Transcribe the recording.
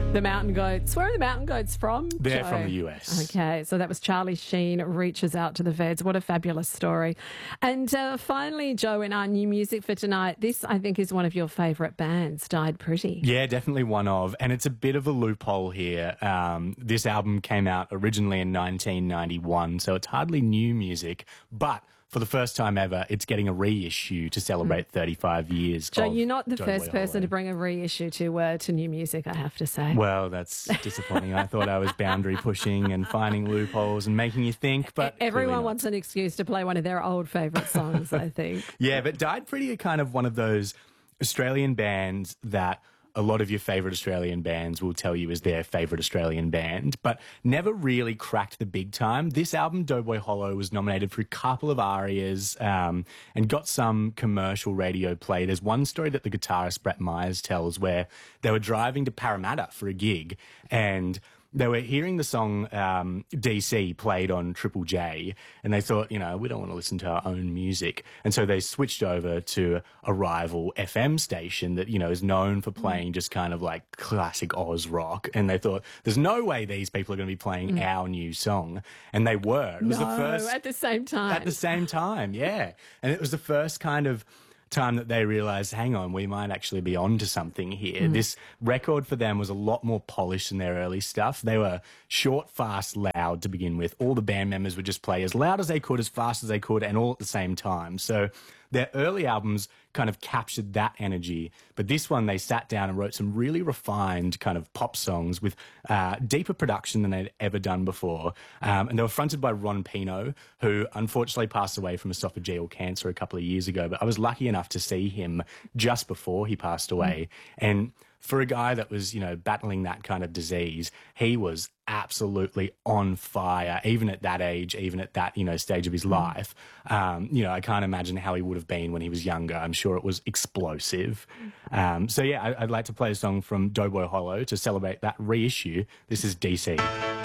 The Mountain Goats. Where are the Mountain Goats from, They're Joe? from the US. Okay, so that was Charlie Sheen reaches out to the feds. What a fabulous story. And finally, Joe, in our new music for tonight, this I think is one of your favourite bands, Died Pretty. Yeah, definitely one of. And it's a bit of a loophole here. This album came out originally in 1991, so it's hardly new music, but for the first time ever, it's getting a reissue to celebrate 35 years. Joe, you're not the Doughboy first person Hollow. to bring a reissue to new music, I have to say. Well, that's disappointing. I thought I was boundary pushing and finding loopholes and making you think, but Everyone clearly not. wants an excuse to play one of their old favourite songs, I think. Yeah, but Died Pretty are kind of one of those Australian bands that a lot of your favourite Australian bands will tell you is their favourite Australian band, but never really cracked the big time. This album, Doughboy Hollow, was nominated for a couple of ARIAs and got some commercial radio play. There's one story that the guitarist Brett Myers tells where they were driving to Parramatta for a gig and they were hearing the song DC played on Triple J, and they thought, you know, we don't want to listen to our own music. And so they switched over to a rival FM station that, you know, is known for playing just kind of like classic Oz rock. And they thought, there's no way these people are going to be playing our new song. And they were. It was the first. At the same time. At the same time, yeah. And it was the first kind of time that they realized, hang on, we might actually be onto something here. This record for them was a lot more polished than their early stuff. They were short, fast, loud to begin with. All the band members would just play as loud as they could, as fast as they could, and all at the same time. So their early albums kind of captured that energy. But this one, they sat down and wrote some really refined kind of pop songs with deeper production than they'd ever done before. And they were fronted by Ron Pino, who unfortunately passed away from esophageal cancer a couple of years ago. But I was lucky enough to see him just before he passed away. And for a guy that was, you know, battling that kind of disease, he was absolutely on fire, even at that age, even at that, you know, stage of his life. You know, I can't imagine how he would have been when he was younger. I'm sure it was explosive. So yeah, I'd like to play a song from Doughboy Hollow to celebrate that reissue. This is DC.